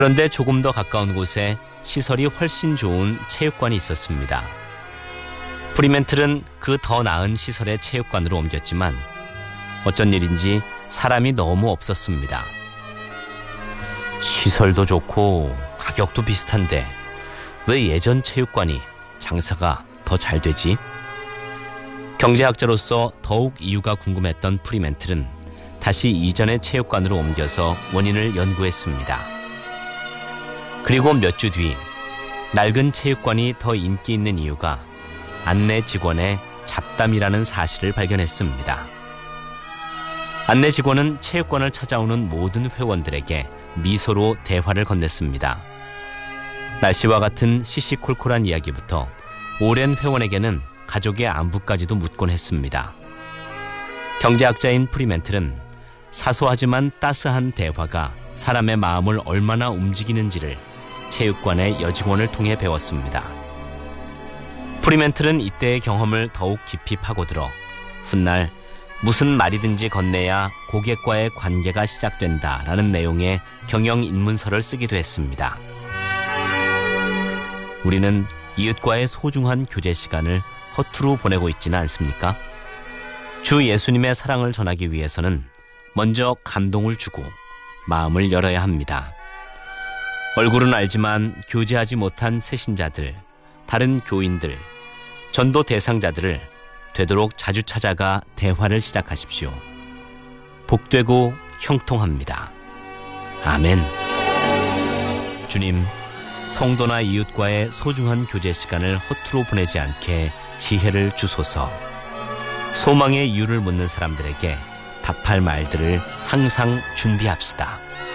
그런데 조금 더 가까운 곳에 시설이 훨씬 좋은 체육관이 있었습니다. 프리맨틀은 그 더 나은 시설의 체육관으로 옮겼지만 어쩐 일인지 사람이 너무 없었습니다. 시설도 좋고 가격도 비슷한데 왜 예전 체육관이 장사가 더 잘 되지? 경제학자로서 더욱 이유가 궁금했던 프리맨틀은 다시 이전의 체육관으로 옮겨서 원인을 연구했습니다. 그리고 몇 주 뒤 낡은 체육관이 더 인기 있는 이유가 안내 직원의 잡담이라는 사실을 발견했습니다. 안내 직원은 체육관을 찾아오는 모든 회원들에게 미소로 대화를 건넸습니다. 날씨와 같은 시시콜콜한 이야기부터 오랜 회원에게는 가족의 안부까지도 묻곤 했습니다. 경제학자인 프리맨틀은 사소하지만 따스한 대화가 사람의 마음을 얼마나 움직이는지를 체육관의 여직원을 통해 배웠습니다. 프리맨틀은 이때의 경험을 더욱 깊이 파고들어 훗날 무슨 말이든지 건네야 고객과의 관계가 시작된다라는 내용의 경영 입문서를 쓰기도 했습니다. 우리는 이웃과의 소중한 교제 시간을 허투루 보내고 있지는 않습니까? 주 예수님의 사랑을 전하기 위해서는 먼저 감동을 주고 마음을 열어야 합니다. 얼굴은 알지만 교제하지 못한 새신자들, 다른 교인들, 전도 대상자들을 되도록 자주 찾아가 대화를 시작하십시오. 복되고 형통합니다. 아멘. 주님, 성도나 이웃과의 소중한 교제 시간을 허투루 보내지 않게 지혜를 주소서. 소망의 이유를 묻는 사람들에게 답할 말들을 항상 준비합시다.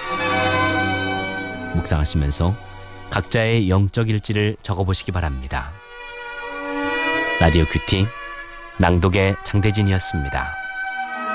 묵상하시면서 각자의 영적 일지를 적어보시기 바랍니다. 라디오 큐티 낭독의 장대진이었습니다.